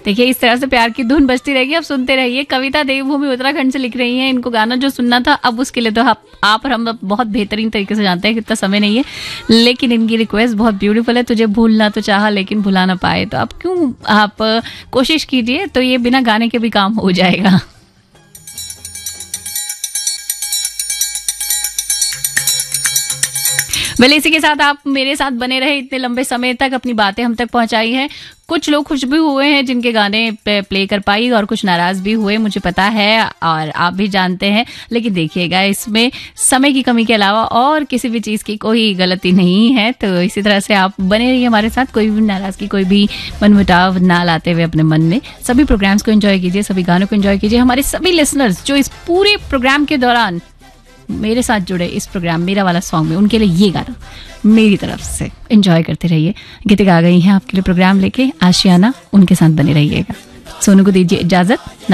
देखिए इस तरह से प्यार की धुन बजती रहेगी, अब सुनते रहिए। कविता देवभूमि उत्तराखंड से लिख रही हैं, इनको गाना जो सुनना था अब उसके लिए तो आप और हम बहुत बेहतरीन तरीके से जानते हैं कि इतना समय नहीं है, लेकिन इनकी रिक्वेस्ट बहुत ब्यूटीफुल है। तुझे भूलना तो चाहा लेकिन भुला ना पाए, तो अब क्यों आप कोशिश कीजिए, तो ये बिना गाने के भी काम हो जाएगा। भले इसी के साथ आप मेरे साथ बने रहे इतने लंबे समय तक, अपनी बातें हम तक पहुंचाई हैं। कुछ लोग खुश भी हुए हैं जिनके गाने प्ले कर पाई, और कुछ नाराज भी हुए, मुझे पता है और आप भी जानते हैं। लेकिन देखिएगा इसमें समय की कमी के अलावा और किसी भी चीज़ की कोई गलती नहीं है। तो इसी तरह से आप बने रहिए हमारे साथ, कोई भी नाराज़गी, कोई भी मनमुटाव ना लाते हुए अपने मन में। सभी प्रोग्राम्स को एंजॉय कीजिए, सभी गानों को एंजॉय कीजिए। हमारे सभी लिसनर्स जो इस पूरे प्रोग्राम के दौरान मेरे साथ जुड़े इस प्रोग्राम मेरा वाला सॉन्ग में, उनके लिए ये गाना मेरी तरफ से एंजॉय करते रहिए। गीतिका आ गई हैं आपके लिए प्रोग्राम लेके, आशियाना, उनके साथ बने रहिएगा। सोनू को दीजिए इजाजत।